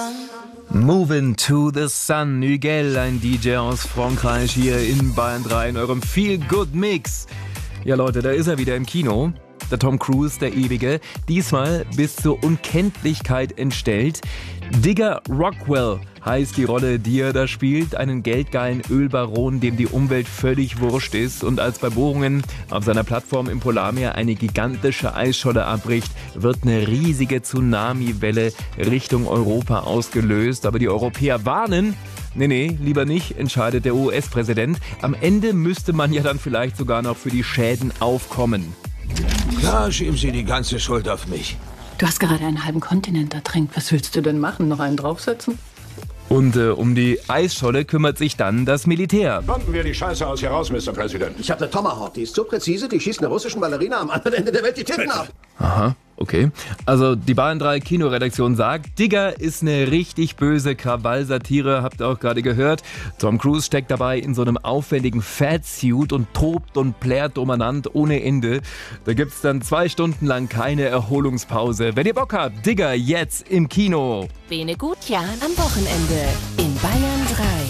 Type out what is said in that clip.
Moving to the Sun, Nugel, ein DJ aus Frankreich hier in Bayern 3 in eurem Feel-Good-Mix. Ja Leute, da ist er wieder im Kino. Der Tom Cruise, der Ewige, diesmal bis zur Unkenntlichkeit entstellt. Digger Rockwell heißt die Rolle, die er da spielt. Einen geldgeilen Ölbaron, dem die Umwelt völlig wurscht ist. Und als bei Bohrungen auf seiner Plattform im Polarmeer eine gigantische Eisscholle abbricht, wird eine riesige Tsunamiwelle Richtung Europa ausgelöst. Aber die Europäer warnen: Nee, lieber nicht, entscheidet der US-Präsident. Am Ende müsste man ja dann vielleicht sogar noch für die Schäden aufkommen. Klar, schieben Sie die ganze Schuld auf mich. Du hast gerade einen halben Kontinent ertränkt. Was willst du denn machen? Noch einen draufsetzen? Und um die Eisscholle kümmert sich dann das Militär. Pumpen wir die Scheiße aus hier raus, Mr. President. Ich habe eine Tomahawk, die ist so präzise, die schießt einer russischen Ballerina am anderen Ende der Welt die Titten ab. Aha, okay. Also die Bayern 3 Kinoredaktion sagt, Digger ist eine richtig böse Krawallsatire, habt ihr auch gerade gehört. Tom Cruise steckt dabei in so einem aufwendigen Fatsuit und tobt und plärt umeinander ohne Ende. Da gibt's dann 2 Stunden lang keine Erholungspause. Wenn ihr Bock habt, Digger jetzt im Kino. Bene Gutjahr am Wochenende in Bayern 3.